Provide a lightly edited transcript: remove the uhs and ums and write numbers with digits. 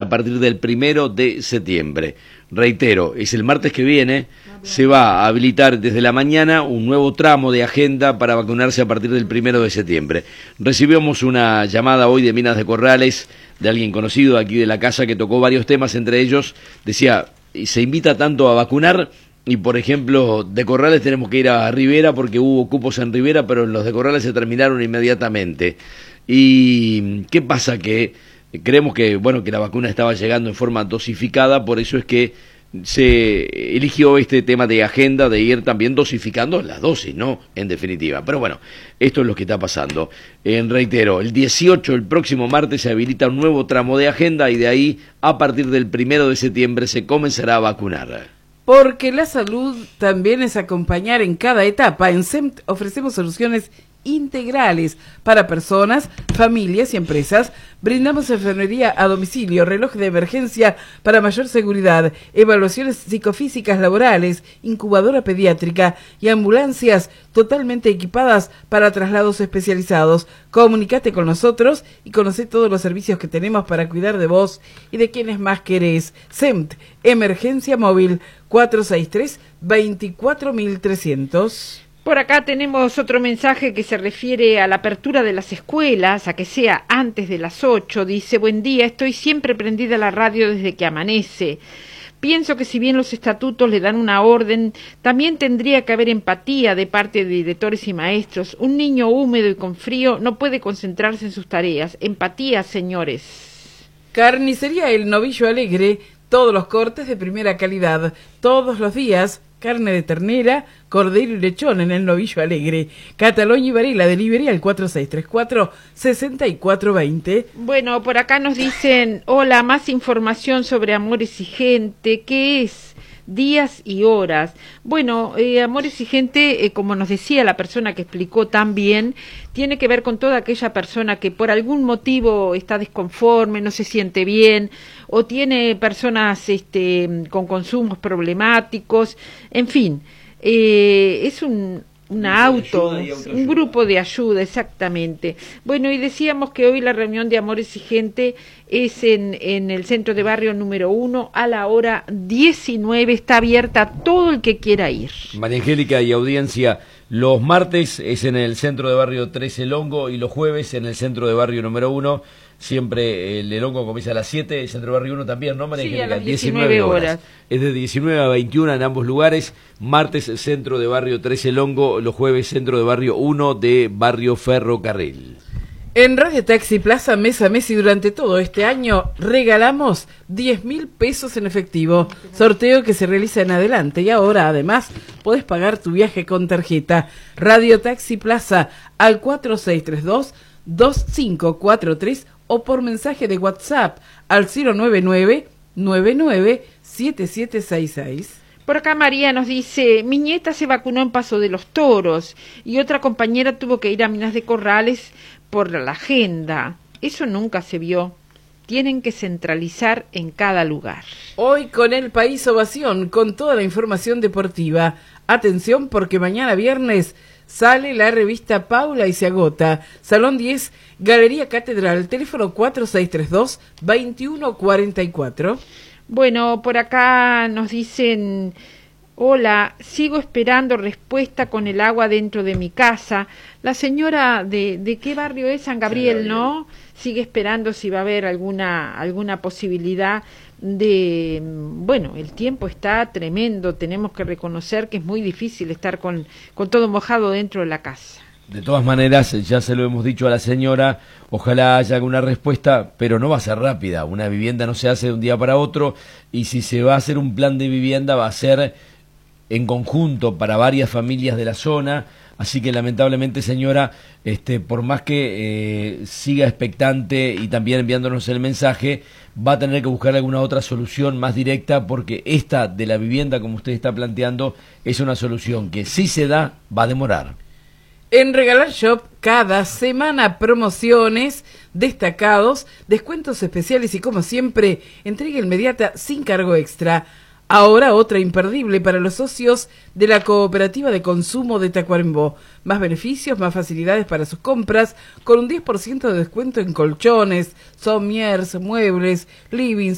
a partir del 1 de septiembre. Reitero, es el martes que viene, se va a habilitar desde la mañana un nuevo tramo de agenda para vacunarse a partir del 1 de septiembre. Recibimos una llamada hoy de Minas de Corrales, de alguien conocido aquí de la casa que tocó varios temas, entre ellos decía, se invita tanto a vacunar y por ejemplo de Corrales tenemos que ir a Rivera porque hubo cupos en Rivera, pero los de Corrales se terminaron inmediatamente. ¿Y qué pasa? Que creemos que, bueno, que la vacuna estaba llegando en forma dosificada, por eso es que se eligió este tema de agenda de ir también dosificando las dosis, ¿no? En definitiva. Pero bueno, esto es lo que está pasando. Reitero, el 18, el próximo martes, se habilita un nuevo tramo de agenda y de ahí, a partir del 1 de septiembre, se comenzará a vacunar. Porque la salud también es acompañar en cada etapa. En SEMT ofrecemos soluciones integrales para personas, familias y empresas. Brindamos enfermería a domicilio, reloj de emergencia para mayor seguridad, evaluaciones psicofísicas laborales, incubadora pediátrica y ambulancias totalmente equipadas para traslados especializados. Comunicate con nosotros y conocé todos los servicios que tenemos para cuidar de vos y de quienes más querés. SEMT, Emergencia Móvil 463-24300. Por acá tenemos otro mensaje que se refiere a la apertura de las escuelas, a que sea antes de las 8. Dice, buen día, estoy siempre prendida a la radio desde que amanece. Pienso que si bien los estatutos le dan una orden, también tendría que haber empatía de parte de directores y maestros. Un niño húmedo y con frío no puede concentrarse en sus tareas. Empatía, señores. Carnicería El Novillo Alegre, todos los cortes de primera calidad, todos los días. Carne de ternera, cordero y lechón en El Novillo Alegre. Catalón y Varela, delivery al 4634-6420. Bueno, por acá nos dicen, hola, más información sobre Amor Exigente. ¿Qué es? Días y horas. Bueno, Amor Exigente, como nos decía la persona que explicó tan bien, tiene que ver con toda aquella persona que por algún motivo está desconforme, no se siente bien, o tiene personas con consumos problemáticos, en fin, es un grupo de ayuda, exactamente. Bueno, y decíamos que hoy la reunión de Amor Exigente es en el centro de barrio número 1 a la hora 19, está abierta a todo el que quiera ir. María Angélica y audiencia, los martes es en el centro de barrio 13 El Hongo y los jueves en el centro de barrio número 1. Siempre el Hongo comienza a las 7, el centro de barrio 1 también, ¿no, María Angélica? Sí, a las 19 horas. Es de 19 a 21 en ambos lugares. Martes, centro de barrio 13 El Hongo, los jueves, centro de barrio 1 de barrio Ferrocarril. En Radio Taxi Plaza, mes a mes y durante todo este año, regalamos 10.000 pesos en efectivo. Sorteo que se realiza en adelante y ahora, además, podés pagar tu viaje con tarjeta. Radio Taxi Plaza al 4632-2543 o por mensaje de WhatsApp al 099-997766. Por acá María nos dice, mi nieta se vacunó en Paso de los Toros y otra compañera tuvo que ir a Minas de Corrales por la agenda. Eso nunca se vio. Tienen que centralizar en cada lugar. Hoy con El País Ovación, con toda la información deportiva. Atención porque mañana viernes sale la revista Paula y se agota. Salón 10, Galería Catedral, teléfono 4632-2144. Bueno, por acá nos dicen, hola, sigo esperando respuesta con el agua dentro de mi casa. La señora de qué barrio es, San Gabriel, ¿no? Sigue esperando si va a haber alguna posibilidad de... Bueno, el tiempo está tremendo, tenemos que reconocer que es muy difícil estar con todo mojado dentro de la casa. De todas maneras, ya se lo hemos dicho a la señora, ojalá haya alguna respuesta, pero no va a ser rápida. Una vivienda no se hace de un día para otro y si se va a hacer un plan de vivienda va a ser en conjunto para varias familias de la zona. Así que lamentablemente, señora, por más que siga expectante y también enviándonos el mensaje, va a tener que buscar alguna otra solución más directa porque esta de la vivienda, como usted está planteando, es una solución que si se da, va a demorar. En Regalar Shop, cada semana promociones, destacados, descuentos especiales y como siempre, entrega inmediata sin cargo extra. Ahora otra imperdible para los socios de la Cooperativa de Consumo de Tacuarembó. Más beneficios, más facilidades para sus compras, con un 10% de descuento en colchones, sommiers, muebles, livings,